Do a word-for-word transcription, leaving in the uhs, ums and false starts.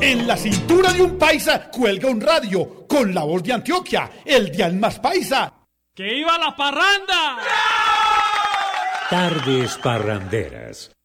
En la cintura de un paisa cuelga un radio con la voz de Antioquia, el dial más paisa. ¡Que iba la parranda! Tardes parranderas.